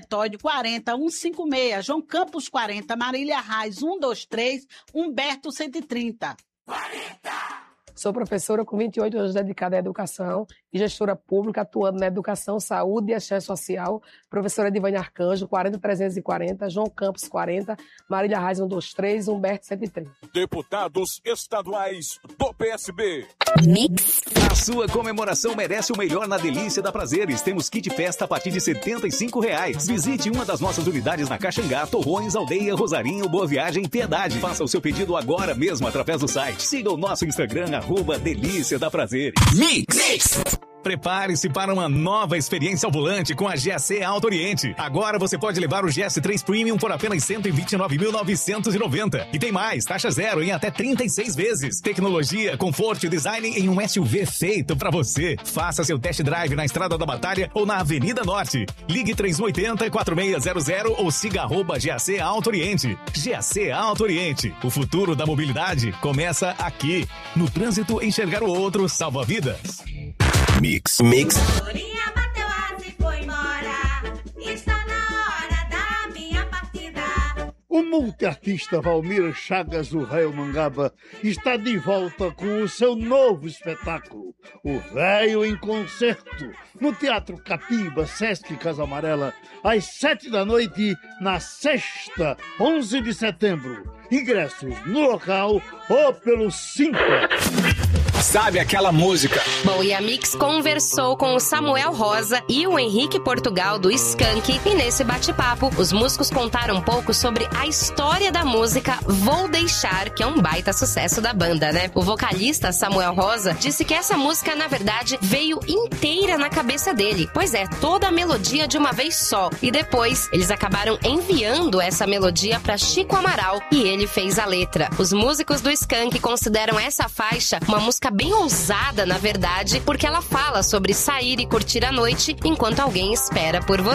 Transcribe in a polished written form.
Bertoide 40 156, João Campos 40, Marília Reis 123, Humberto 130. 40! Sou professora com 28 anos dedicada à educação e gestora pública atuando na educação, saúde e assistência social. Professora Edivânia Arcanjo, 40.340, João Campos, 40, Marília Reis, 123, Humberto, 130. Deputados estaduais do PSB. Mix. A sua comemoração merece o melhor na Delícia da Prazeres. Temos kit festa a partir de R$ 75,00. Visite uma das nossas unidades na Caxangá, Torrões, Aldeia, Rosarinho, Boa Viagem e Piedade. Faça o seu pedido agora mesmo através do site. Siga o nosso Instagram, @Delícia da Prazeres. Mix. Prepare-se para uma nova experiência ao volante com a GAC Auto Oriente. Agora você pode levar o GS3 Premium por apenas R$ 129.990. E tem mais, taxa zero em até 36 vezes. Tecnologia, conforto e design em um SUV feito para você. Faça seu test drive na Estrada da Batalha ou na Avenida Norte. Ligue 3180-4600 ou siga @GAC Auto Oriente. GAC Auto Oriente. O futuro da mobilidade começa aqui. No trânsito, enxergar o outro salva vidas. Mix. Bateu asa e foi embora. Está na hora da minha partida. O multiartista Valmir Chagas, o Réu Mangaba, está de volta com o seu novo espetáculo, O Véio em Concerto, no Teatro Capiba, Sesc Casa Amarela, às 7h, na sexta, 11 de setembro. Ingressos no local ou pelo Simpla. Sabe aquela música? Bom, e a Mix conversou com o Samuel Rosa e o Henrique Portugal do Skank, e nesse bate-papo os músicos contaram um pouco sobre a história da música Vou Deixar, que é um baita sucesso da banda, né? O vocalista Samuel Rosa disse que essa música, na verdade, veio inteira na cabeça dele. Pois é, toda a melodia de uma vez só. E depois, eles acabaram enviando essa melodia para Chico Amaral e ele fez a letra. Os músicos do Skank consideram essa faixa uma música bem ousada, na verdade, porque ela fala sobre sair e curtir a noite enquanto alguém espera por você.